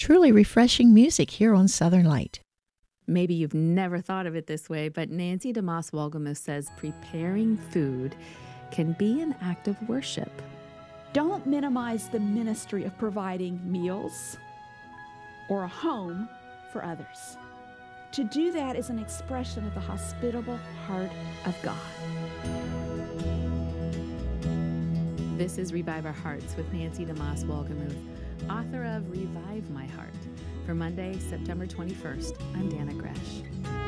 Truly refreshing music here on Southern Light. Maybe you've never thought of it this way, but Nancy DeMoss Wolgemuth says preparing food can be an act of worship. Don't minimize the ministry of providing meals or a home for others. To do that is an expression of the hospitable heart of God. This is Revive Our Hearts with Nancy DeMoss Wolgemuth, author of Revive My Heart. For Monday, September 21st, I'm Dana Gresh.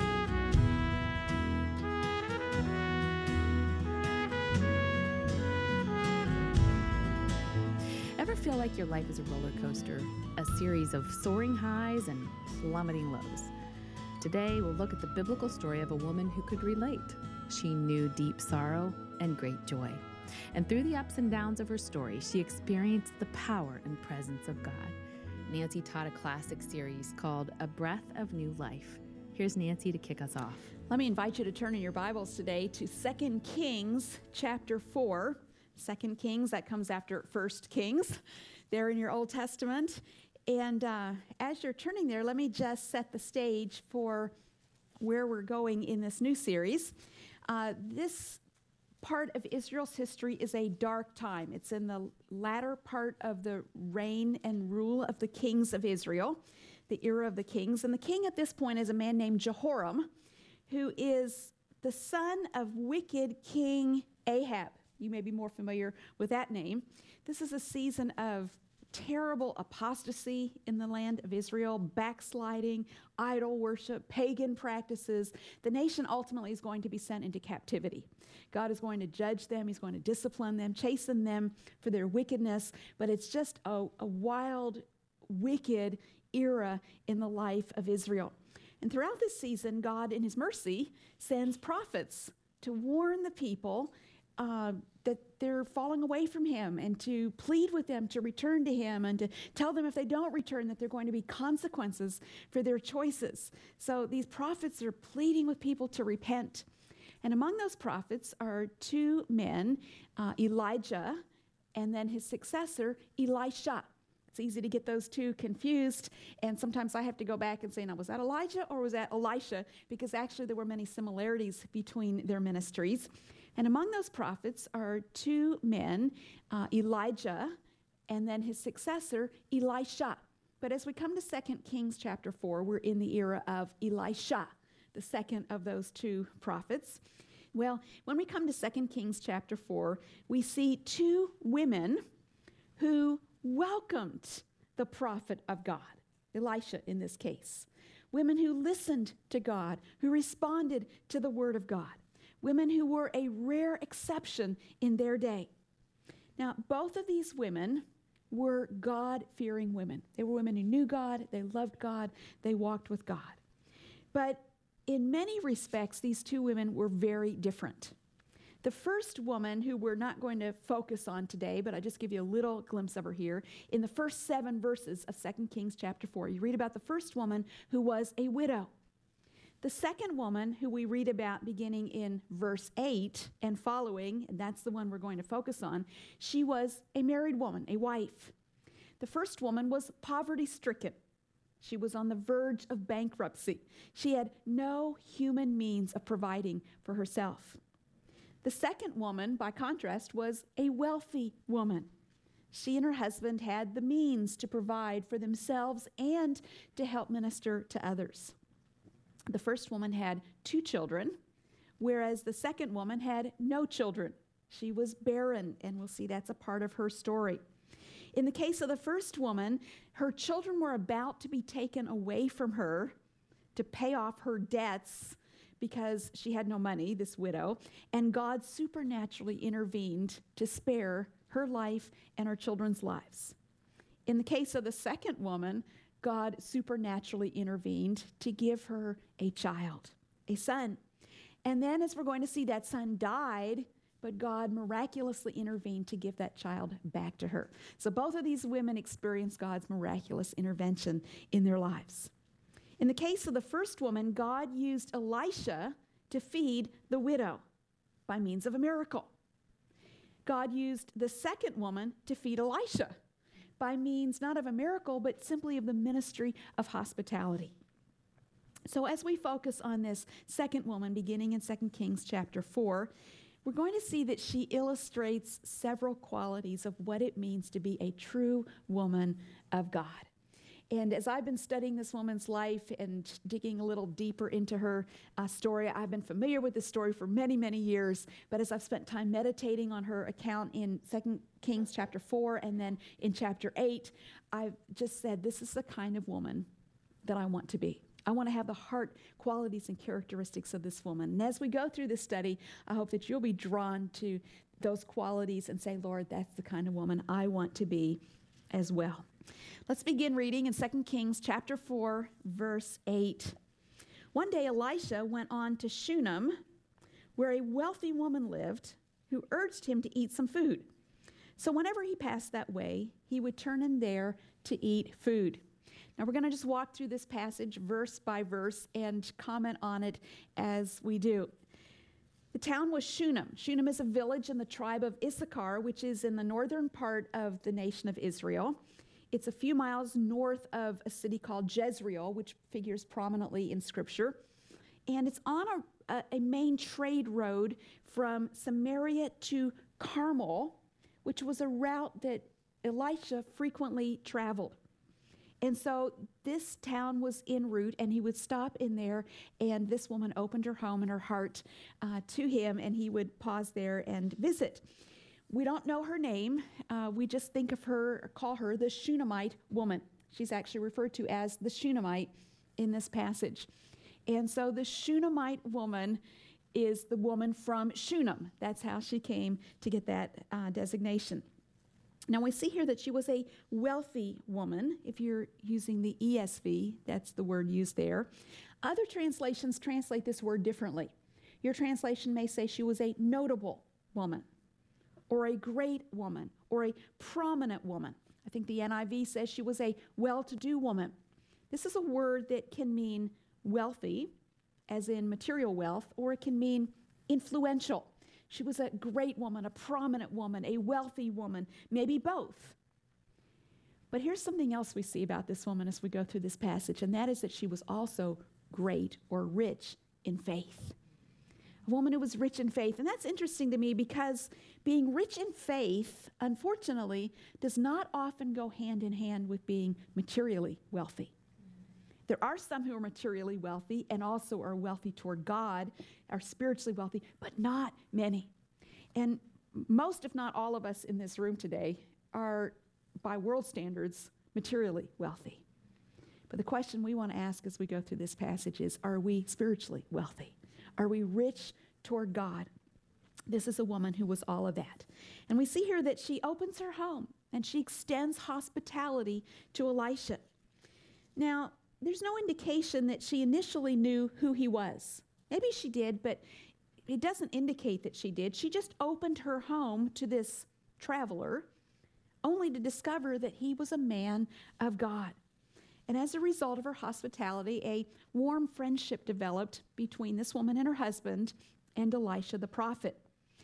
Ever feel like your life is a roller coaster, a series of soaring highs and plummeting lows? Today, we'll look at the biblical story of a woman who could relate. She knew deep sorrow and great joy. And through the ups and downs of her story, she experienced the power and presence of God. Nancy taught a classic series called A Breath of New Life. Here's Nancy to kick us off. Let me invite you to turn in your Bibles today to 2 Kings chapter 4. 2 Kings, that comes after 1 Kings, there in your Old Testament. And as you're turning there, let me just set the stage for where we're going in this new series. This part of Israel's history is a dark time. It's in the latter part of the reign and rule of the kings of Israel, the era of the kings. And the king at this point is a man named Jehoram, who is the son of wicked King Ahab. You may be more familiar with that name. This is a season of terrible apostasy in the land of Israel, backsliding, idol worship, pagan practices. The nation ultimately is going to be sent into captivity. God is going to judge them. He's going to discipline them, chasten them for their wickedness. But it's just a wild, wicked era in the life of Israel. And throughout this season, God, in his mercy, sends prophets to warn the people that they're falling away from him, and to plead with them to return to him, and to tell them if they don't return that there are going to be consequences for their choices. So these prophets are pleading with people to repent. And among those prophets are two men, Elijah and then his successor, Elisha. It's easy to get those two confused, and sometimes I have to go back and say, now, was that Elijah or was that Elisha? Because actually there were many similarities between their ministries. And among those prophets are two men, Elijah and then his successor, Elisha. But as we come to 2 Kings chapter 4, we're in the era of Elisha, the second of those two prophets. Well, when we come to 2 Kings chapter 4, we see two women who welcomed the prophet of God, Elisha in this case. Women who listened to God, who responded to the word of God. Women who were a rare exception in their day. Now, both of these women were God-fearing women. They were women who knew God, they loved God, they walked with God. But in many respects, these two women were very different. The first woman, who we're not going to focus on today, but I'll just give you a little glimpse of her here, in the first 7 verses of 2 Kings chapter 4, you read about the first woman who was a widow. The second woman, who we read about beginning in verse 8 and following, and that's the one we're going to focus on, she was a married woman, a wife. The first woman was poverty-stricken. She was on the verge of bankruptcy. She had no human means of providing for herself. The second woman, by contrast, was a wealthy woman. She and her husband had the means to provide for themselves and to help minister to others. The first woman had 2 children, whereas the second woman had no children. She was barren, and we'll see that's a part of her story. In the case of the first woman, her children were about to be taken away from her to pay off her debts because she had no money, this widow, and God supernaturally intervened to spare her life and her children's lives. In the case of the second woman, God supernaturally intervened to give her a child, a son. And then, as we're going to see, that son died, but God miraculously intervened to give that child back to her. So both of these women experienced God's miraculous intervention in their lives. In the case of the first woman, God used Elisha to feed the widow by means of a miracle. God used the second woman to feed Elisha by means not of a miracle, but simply of the ministry of hospitality. So as we focus on this second woman, beginning in 2 Kings chapter 4, we're going to see that she illustrates several qualities of what it means to be a true woman of God. And as I've been studying this woman's life and digging a little deeper into her story, I've been familiar with this story for many, many years. But as I've spent time meditating on her account in 2 Kings chapter 4 and then in chapter 8, I've just said, this is the kind of woman that I want to be. I want to have the heart qualities and characteristics of this woman. And as we go through this study, I hope that you'll be drawn to those qualities and say, Lord, that's the kind of woman I want to be as well. Let's begin reading in 2 Kings chapter 4, verse 8. One day Elisha went on to Shunem, where a wealthy woman lived, who urged him to eat some food. So whenever he passed that way, he would turn in there to eat food. Now, we're going to just walk through this passage verse by verse and comment on it as we do. The town was Shunem. Shunem is a village in the tribe of Issachar, which is in the northern part of the nation of Israel. It's a few miles north of a city called Jezreel, which figures prominently in Scripture. And it's on a main trade road from Samaria to Carmel, which was a route that Elisha frequently traveled. And so this town was en route, and he would stop in there, and this woman opened her home and her heart to him, and he would pause there and visit. We don't know her name. We just think of her, or call her the Shunammite woman. She's actually referred to as the Shunammite in this passage. And so the Shunammite woman is the woman from Shunem. That's how she came to get that designation. Now we see here that she was a wealthy woman. If you're using the ESV, that's the word used there. Other translations translate this word differently. Your translation may say she was a notable woman, or a great woman, or a prominent woman. I think the NIV says she was a well-to-do woman. This is a word that can mean wealthy, as in material wealth, or it can mean influential. She was a great woman, a prominent woman, a wealthy woman, maybe both. But here's something else we see about this woman as we go through this passage, and that is that she was also great or rich in faith. A woman who was rich in faith. And that's interesting to me because being rich in faith, unfortunately, does not often go hand in hand with being materially wealthy. There are some who are materially wealthy and also are wealthy toward God, are spiritually wealthy, but not many. And most, if not all of us in this room today are, by world standards, materially wealthy. But the question we want to ask as we go through this passage is, are we spiritually wealthy? Are we rich toward God? This is a woman who was all of that. And we see here that she opens her home and she extends hospitality to Elisha. Now, there's no indication that she initially knew who he was. Maybe she did, but it doesn't indicate that she did. She just opened her home to this traveler, only to discover that he was a man of God. And as a result of her hospitality, a warm friendship developed between this woman and her husband and Elisha the prophet.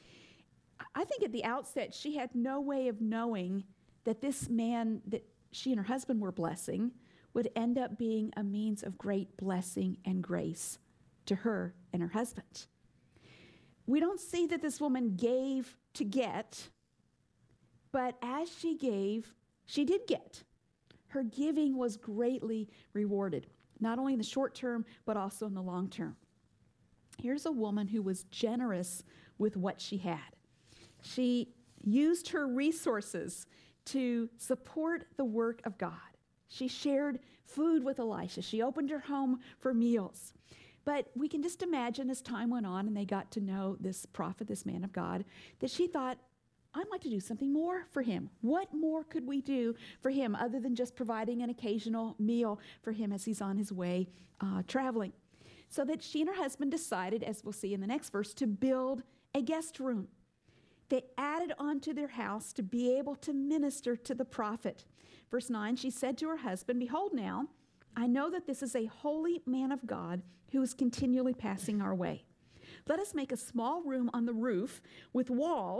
I think at the outset, she had no way of knowing that this man that she and her husband were blessing would end up being a means of great blessing and grace to her and her husband. We don't see that this woman gave to get, but as she gave, she did get. Her giving was greatly rewarded, not only in the short term, but also in the long term. Here's a woman who was generous with what she had. She used her resources to support the work of God. She shared food with Elisha. She opened her home for meals. But we can just imagine as time went on and they got to know this prophet, this man of God, that she thought, I'd like to do something more for him. What more could we do for him other than just providing an occasional meal for him as he's on his way traveling? So that she and her husband decided, as we'll see in the next verse, to build a guest room. They added on to their house to be able to minister to the prophet. Verse 9, she said to her husband, behold now, I know that this is a holy man of God who is continually passing our way. Let us make a small room on the roof with walls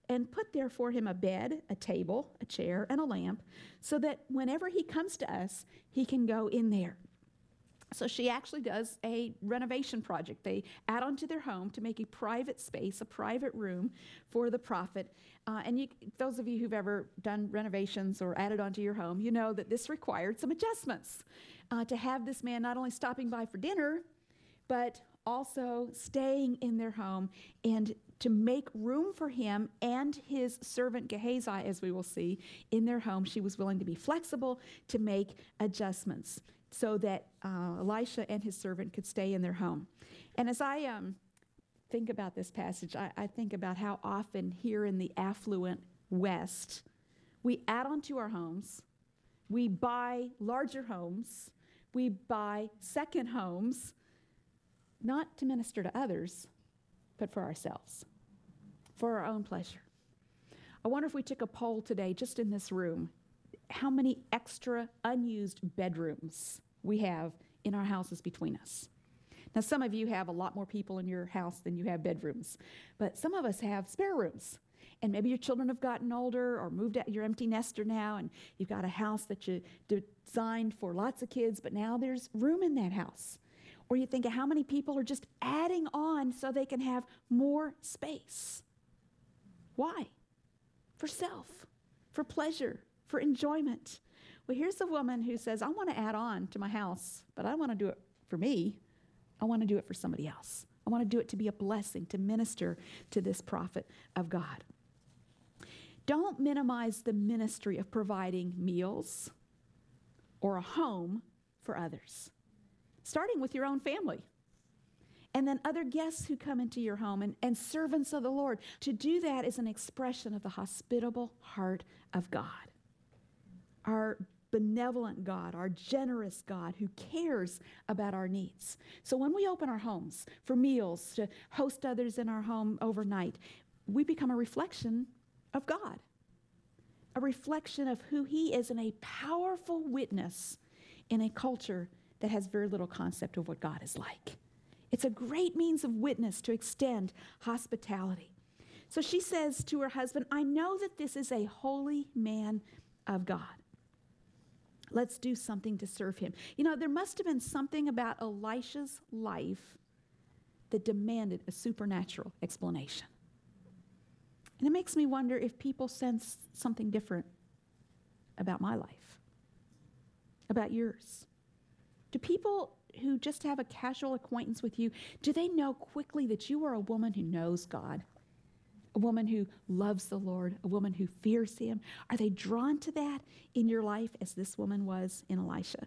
and put there for him a bed, a table, a chair, and a lamp, so that whenever he comes to us, he can go in there. So she actually does a renovation project. They add on to their home to make a private space, a private room for the prophet. Those of you who've ever done renovations or added onto your home, you know that this required some adjustments to have this man not only stopping by for dinner, but also staying in their home, and to make room for him and his servant Gehazi, as we will see, in their home. She was willing to be flexible to make adjustments so that Elisha and his servant could stay in their home. And as I think about this passage, I think about how often here in the affluent West, we add on to our homes, we buy larger homes, we buy second homes, not to minister to others, but for ourselves, for our own pleasure. I wonder if we took a poll today, just in this room, how many extra unused bedrooms we have in our houses between us. Now, some of you have a lot more people in your house than you have bedrooms, but some of us have spare rooms. And maybe your children have gotten older or moved out, you're empty nester now, and you've got a house that you designed for lots of kids, but now there's room in that house. Or you think of how many people are just adding on so they can have more space. Why? For self, for pleasure, for enjoyment. Well, here's a woman who says, I want to add on to my house, but I don't want to do it for me. I want to do it for somebody else. I want to do it to be a blessing, to minister to this prophet of God. Don't minimize the ministry of providing meals or a home for others, starting with your own family, and then other guests who come into your home, and servants of the Lord. To do that is an expression of the hospitable heart of God, our benevolent God, our generous God who cares about our needs. So when we open our homes for meals, to host others in our home overnight, we become a reflection of God, a reflection of who He is, and a powerful witness in a culture that has very little concept of what God is like. It's a great means of witness to extend hospitality. So she says to her husband, I know that this is a holy man of God. Let's do something to serve him. You know, there must have been something about Elisha's life that demanded a supernatural explanation. And it makes me wonder if people sense something different about my life, about yours. Do people who just have a casual acquaintance with you, do they know quickly that you are a woman who knows God, a woman who loves the Lord, a woman who fears Him? Are they drawn to that in your life as this woman was in Elisha?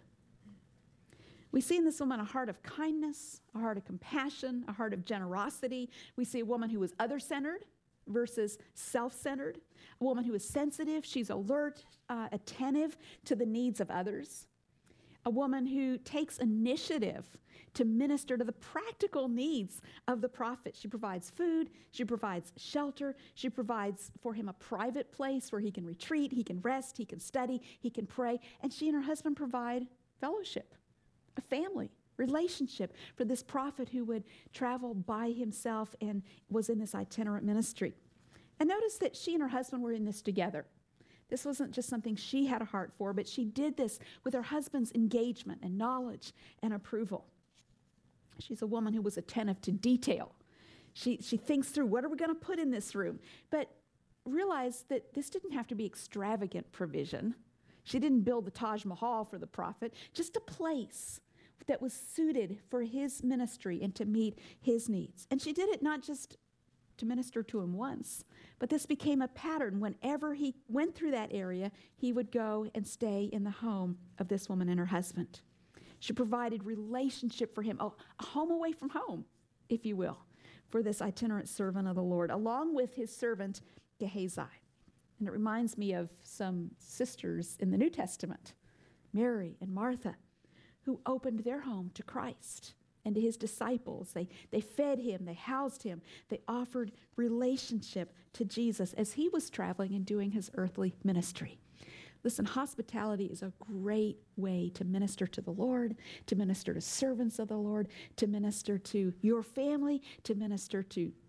We see in this woman a heart of kindness, a heart of compassion, a heart of generosity. We see a woman who is other-centered versus self-centered, a woman who is sensitive. She's alert, attentive to the needs of others. A woman who takes initiative to minister to the practical needs of the prophet. She provides food, she provides shelter, she provides for him a private place where he can retreat, he can rest, he can study, he can pray, and she and her husband provide fellowship, a family, relationship for this prophet who would travel by himself and was in this itinerant ministry. And notice that she and her husband were in this together. This wasn't just something she had a heart for, but she did this with her husband's engagement and knowledge and approval. She's a woman who was attentive to detail. She thinks through, what are we going to put in this room? But realize that this didn't have to be extravagant provision. She didn't build the Taj Mahal for the prophet, just a place that was suited for his ministry and to meet his needs. And she did it not just to minister to him once, but this became a pattern. Whenever he went through that area, he would go and stay in the home of this woman and her husband. She provided relationship for him, a home away from home, if you will, for this itinerant servant of the Lord, along with his servant Gehazi. And it reminds me of some sisters in the New Testament, Mary and Martha, who opened their home to Christ and to his disciples. They fed him, they housed him, they offered relationship to Jesus as he was traveling and doing his earthly ministry. Listen, hospitality is a great way to minister to the Lord, to minister to servants of the Lord, to minister to your family, to minister to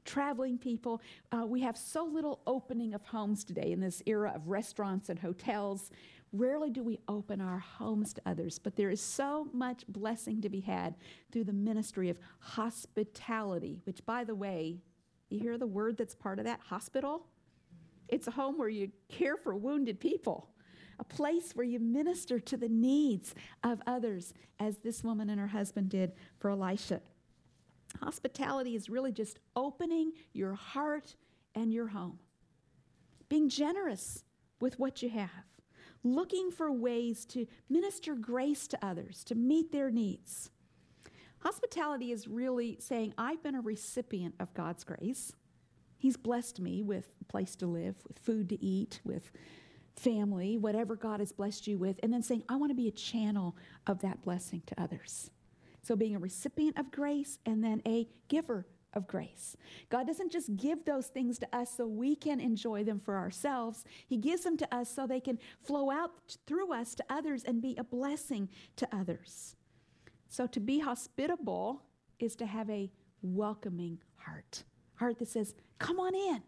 traveling people. We have so little opening of homes today in this era of restaurants and hotels. Rarely do we open our homes to others, but there is so much blessing to be had through the ministry of hospitality, which, by the way, you hear the word that's part of that? Hospital? It's a home where you care for wounded people, a place where you minister to the needs of others, as this woman and her husband did for Elisha. Hospitality is really just opening your heart and your home, being generous with what you have, looking for ways to minister grace to others, to meet their needs. Hospitality is really saying, I've been a recipient of God's grace. He's blessed me with a place to live, with food to eat, with family, whatever God has blessed you with, and then saying, I want to be a channel of that blessing to others. So being a recipient of grace and then a giver of grace. God doesn't just give those things to us so we can enjoy them for ourselves. He gives them to us so they can flow out through us to others and be a blessing to others. So to be hospitable is to have a welcoming heart that says, come on in.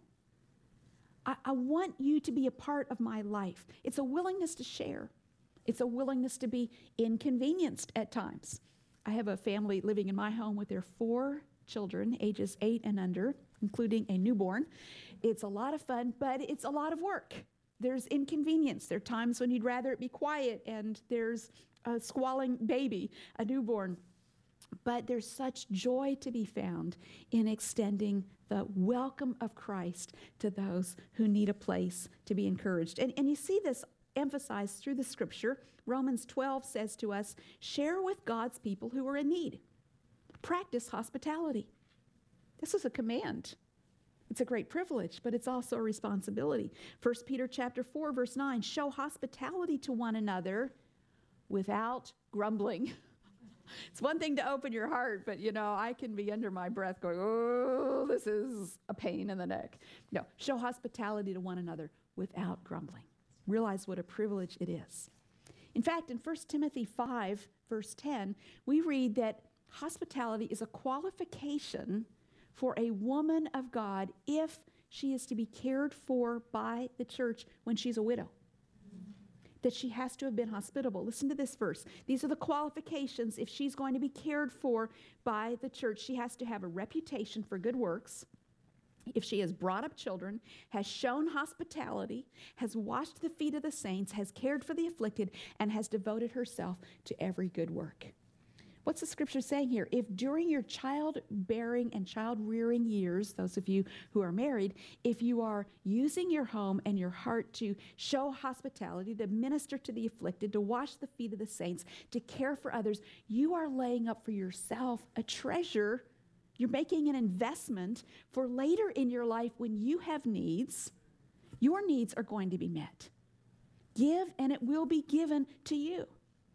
I want you to be a part of my life. It's a willingness to share. It's a willingness to be inconvenienced at times. I have a family living in my home with their 4 children, ages 8 and under, including a newborn. It's a lot of fun, but it's a lot of work. There's inconvenience. There are times when you'd rather it be quiet, and there's a squalling baby, a newborn. But there's such joy to be found in extending the welcome of Christ to those who need a place to be encouraged. And you see this emphasized through the scripture. Romans 12 says to us, share with God's people who are in need. Practice hospitality. This is a command. It's a great privilege, but it's also a responsibility. 1 Peter chapter 4, verse 9, show hospitality to one another without grumbling. It's one thing to open your heart, but I can be under my breath going, oh, this is a pain in the neck. No, show hospitality to one another without grumbling. Realize what a privilege it is. In fact, in 1 Timothy 5, verse 10, we read that hospitality is a qualification for a woman of God if she is to be cared for by the church when she's a widow. That she has to have been hospitable. Listen to this verse. These are the qualifications if she's going to be cared for by the church. She has to have a reputation for good works. If she has brought up children, has shown hospitality, has washed the feet of the saints, has cared for the afflicted, and has devoted herself to every good work. What's the scripture saying here? If during your childbearing and child-rearing years, those of you who are married, if you are using your home and your heart to show hospitality, to minister to the afflicted, to wash the feet of the saints, to care for others, you are laying up for yourself a treasure. You're making an investment for later in your life when you have needs. Your needs are going to be met. Give, and it will be given to you.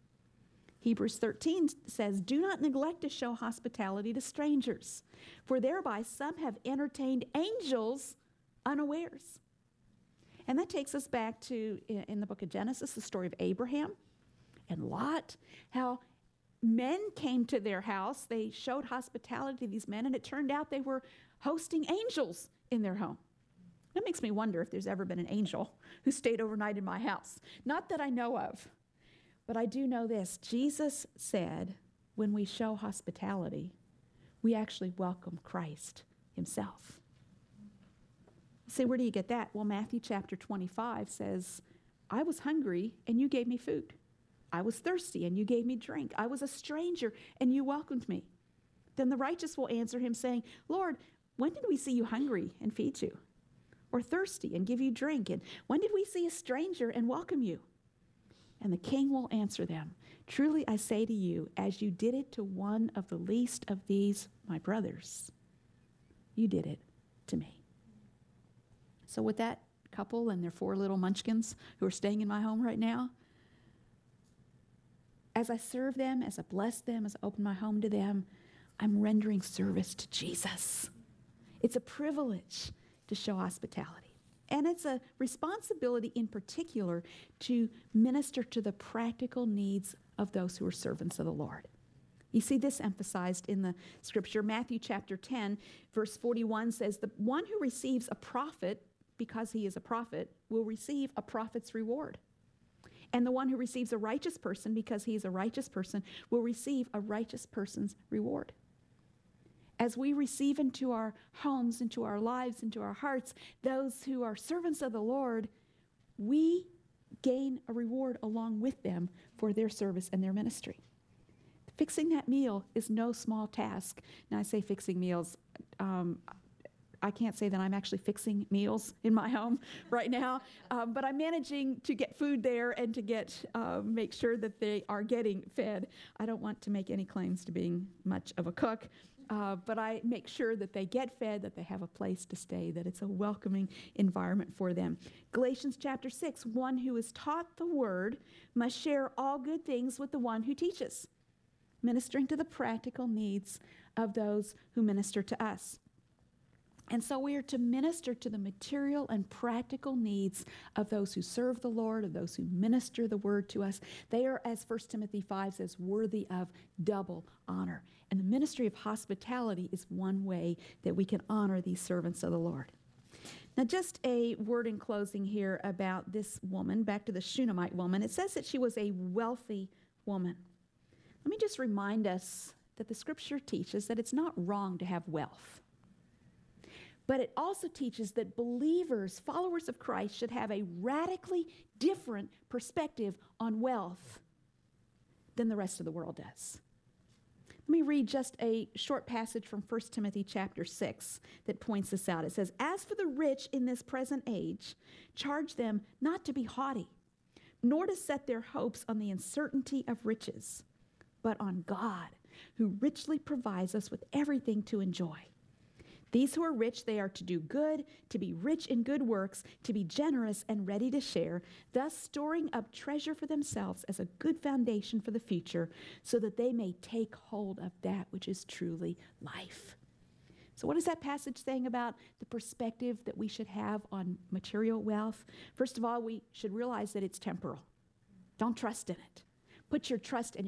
Hebrews 13 says, do not neglect to show hospitality to strangers, for thereby some have entertained angels unawares. And that takes us back to, in the book of Genesis, the story of Abraham and Lot, how men came to their house. They showed hospitality to these men, and it turned out they were hosting angels in their home. That makes me wonder if there's ever been an angel who stayed overnight in my house. Not that I know of. But I do know this. Jesus said when we show hospitality, we actually welcome Christ himself. See, where do you get that? Well, Matthew chapter 25 says, I was hungry and you gave me food. I was thirsty and you gave me drink. I was a stranger and you welcomed me. Then the righteous will answer him saying, Lord, when did we see you hungry and feed you? Or thirsty and give you drink? And when did we see a stranger and welcome you? And the king will answer them, truly I say to you, as you did it to one of the least of these, my brothers, you did it to me. So with that couple and their 4 little munchkins who are staying in my home right now, as I serve them, as I bless them, as I open my home to them, I'm rendering service to Jesus. It's a privilege to show hospitality. And it's a responsibility in particular to minister to the practical needs of those who are servants of the Lord. You see this emphasized in the scripture. Matthew chapter 10, verse 41 says, the one who receives a prophet, because he is a prophet, will receive a prophet's reward. And the one who receives a righteous person, because he is a righteous person, will receive a righteous person's reward. As we receive into our homes, into our lives, into our hearts, those who are servants of the Lord, we gain a reward along with them for their service and their ministry. Fixing that meal is no small task. Now, I say fixing meals. I can't say that I'm actually fixing meals in my home right now, but I'm managing to get food there and to make sure that they are getting fed. I don't want to make any claims to being much of a cook, but I make sure that they get fed, that they have a place to stay, that it's a welcoming environment for them. Galatians chapter 6, one who is taught the word must share all good things with the one who teaches, ministering to the practical needs of those who minister to us. And so we are to minister to the material and practical needs of those who serve the Lord, of those who minister the word to us. They are, as 1 Timothy 5 says, worthy of double honor. And the ministry of hospitality is one way that we can honor these servants of the Lord. Now, just a word in closing here about this woman, back to the Shunammite woman. It says that she was a wealthy woman. Let me just remind us that the scripture teaches that it's not wrong to have wealth. But it also teaches that believers, followers of Christ, should have a radically different perspective on wealth than the rest of the world does. Let me read just a short passage from 1 Timothy chapter 6 that points this out. It says, as for the rich in this present age, charge them not to be haughty, nor to set their hopes on the uncertainty of riches, but on God, who richly provides us with everything to enjoy. These who are rich, they are to do good, to be rich in good works, to be generous and ready to share, thus storing up treasure for themselves as a good foundation for the future, so that they may take hold of that which is truly life. So what is that passage saying about the perspective that we should have on material wealth? First of all, we should realize that it's temporal. Don't trust in it. Put your trust and